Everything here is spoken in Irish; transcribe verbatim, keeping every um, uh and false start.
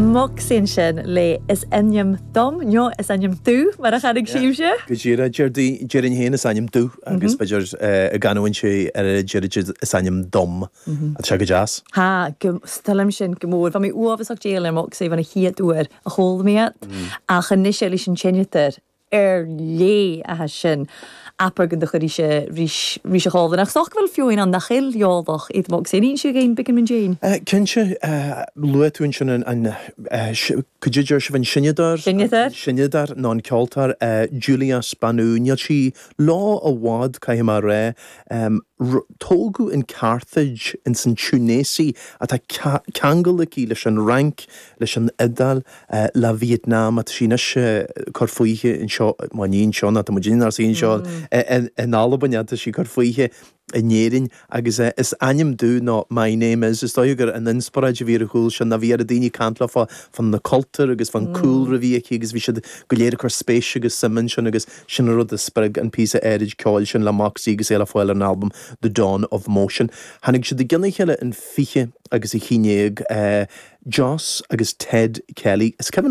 Mog sin sin le is enyam dom, nyo is enyam dú, mar a chadig siwse. Gajira jerdi jerin hen is enyam dú, agus bajor a ganwyn si er jerid is enyam dom. At siag jas. Ha, stalym sin gymwr, fa mi uafas o'ch jail am o'ch sef an a hiad dŵr a hol miad, a chanisio lis yn chenither er le a ha sin. Apar gyda chyd eisiau rhys a chol. Ach, soch fel fioen an dachil ioddoch idd mog sy'n un sy'n gein bygyn mynd jain? Cynsio, lwyd dwi'n sy'n yn cydydio'r sy'n syniadar? Syniadar? Syniadar, non cioltar, Julia Spanu, niad si lo o wad cael hym ar re, Tolgu in Carthage in Saint Tunisi at a Kangaliki leis an rank leis an edal la Vietnam at sin is corfuige in seo manin seo at mujin ar sin seo en en alban at si corfuige in nerin agus is anim do no my name is is doiger an inspiration vir hul shan na vir dini kantla fa van the culture agus van cool review agus vi should go leer kor space agus simon shan agus shinro the sprig and piece of edge call shan la moxie agus ela foil an album The Dawn of Motion. Hannig should the ginnig helle in fiche agus a chineag uh, Joss agus Ted Kelly. Is Kevin